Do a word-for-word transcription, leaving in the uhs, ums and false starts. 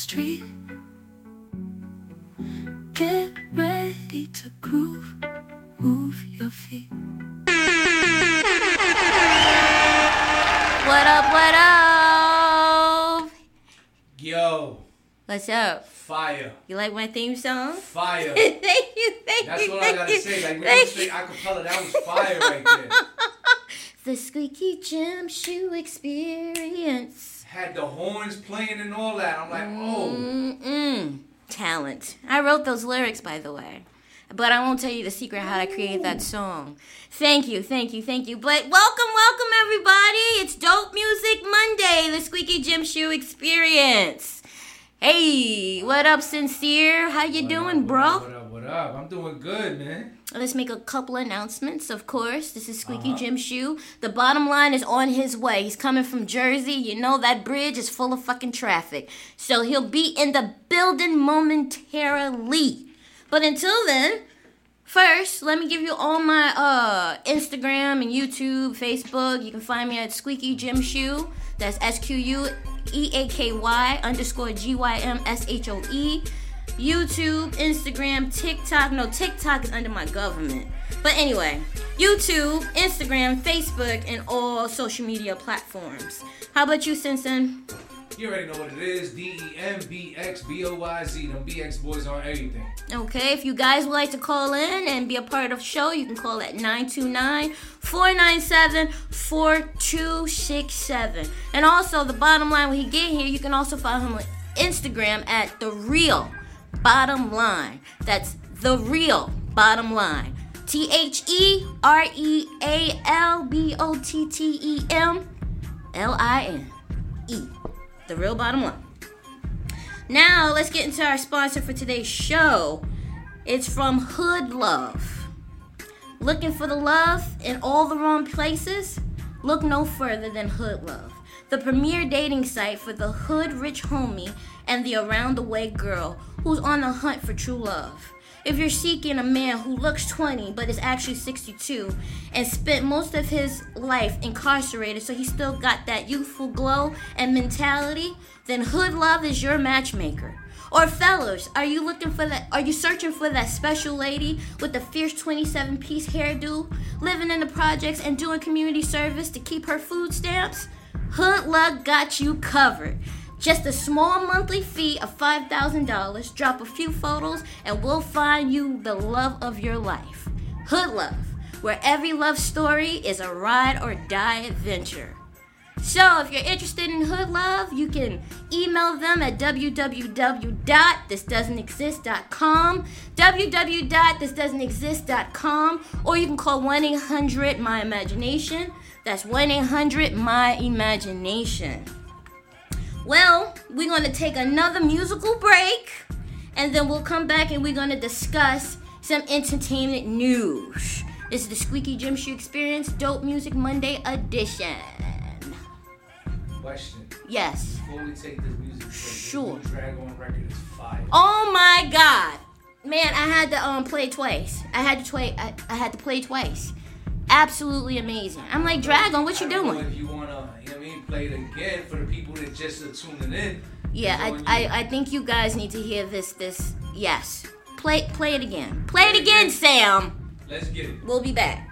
Street. Get ready to groove, move your feet. What up, what up? Yo. What's up? Fire. You like my theme song? Fire. Thank you, thank That's you. what I gotta say. Like, real straight acapella, that was fire right there. The Squeaky Gym Shoe Experience. Had the horns playing and all that. I'm like, oh. Mm-mm. Talent. I wrote those lyrics, by the way. But I won't tell you the secret how to create that song. Thank you, thank you, thank you. But welcome, welcome, everybody. It's Dope Music Monday, the Squeaky Gym Shoe Experience. Hey, what up, Sincere? How you What doing, up, bro? What up, what up? I'm doing good, man. Let's make a couple announcements, of course. This is Squeaky Uh-huh. Gym Shoe. The bottom line is on his way. He's coming from Jersey. You know that bridge is full of fucking traffic. So he'll be in the building momentarily. But until then, first, let me give you all my uh, Instagram and YouTube, Facebook. You can find me at Squeaky Gym Shoe. That's S Q U E A K Y underscore G Y M S H O E. YouTube, Instagram, TikTok. No, TikTok is under my government. But anyway, YouTube, Instagram, Facebook, and all social media platforms. How about you, Simpson? You already know what it is. D E M B X B O Y Z. Them B X boys on everything. Okay, if you guys would like to call in and be a part of the show, you can call at nine two nine, four nine seven, four two six seven. And also, the bottom line, when you get here, you can also follow him on Instagram at The Real Bottom Line. That's The Real Bottom Line. T H E R E A L B O T T E M L I N E. The Real Bottom Line. Now, let's get into our sponsor for today's show. It's from Hood Love. Looking for the love in all the wrong places? Look no further than Hood Love, the premier dating site for the hood rich homie and the around the way girl who's on the hunt for true love. If you're seeking a man who looks twenty but is actually sixty-two and spent most of his life incarcerated so he still got that youthful glow and mentality, then Hood Love is your matchmaker. Or fellas, are you looking for that? Are you searching for that special lady with the fierce twenty-seven piece hairdo, living in the projects and doing community service to keep her food stamps? Hood Love got you covered. Just a small monthly fee of five thousand dollars, drop a few photos, and we'll find you the love of your life. Hood Love, where every love story is a ride or die adventure. So if you're interested in Hood Love, you can email them at w w w dot this doesn't exist dot com, w w w dot this doesn't exist dot com, or you can call one eight hundred my imagination. That's one eight hundred my imagination. Well, we're going to take another musical break, and then we'll come back and we're going to discuss some entertainment news. This is the Squeaky Gym Shoe Experience Dope Music Monday edition. Question. Yes. Before we take this music break, Sure. this new Drag On record is fire. Oh my God. Man, I had to um play twice. I had to play I, I had to play twice. Absolutely amazing. I'm like, Dragon, what you I don't know doing? if you want to, you know what I mean, play it again for the people that just are tuning in. Yeah, It's on I, you. I I think you guys need to hear this this yes. Play play it again. Play it again, Sam. Let's get it. We'll be back.